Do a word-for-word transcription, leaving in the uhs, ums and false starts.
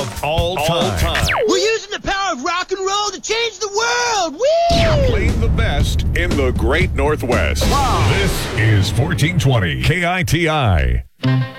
of all time. All time. We're using the power of rock and roll to change the world. Woo! Playing the best in the great Northwest. Wow. This is fourteen twenty K I T I.